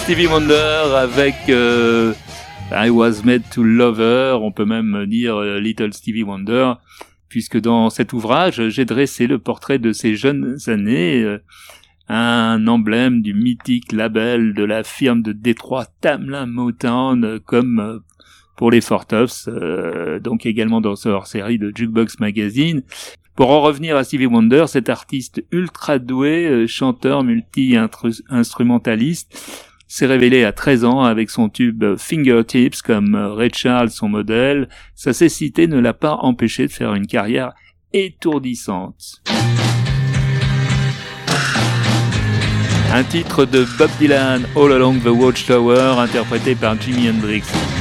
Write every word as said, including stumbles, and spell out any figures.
Stevie Wonder avec euh, I Was Made to Love Her, on peut même dire euh, Little Stevie Wonder, puisque dans cet ouvrage, j'ai dressé le portrait de ses jeunes années, euh, un emblème du mythique label de la firme de Détroit Tamla Motown, euh, comme euh, pour les Four Tops, euh, donc également dans ce hors-série de Jukebox Magazine. Pour en revenir à Stevie Wonder, cet artiste ultra doué, euh, chanteur multi-instrumentaliste, s'est révélé à treize ans avec son tube Fingertips comme Ray Charles, son modèle. Sa cécité ne l'a pas empêché de faire une carrière étourdissante. Un titre de Bob Dylan, All Along the Watchtower, interprété par Jimi Hendrix.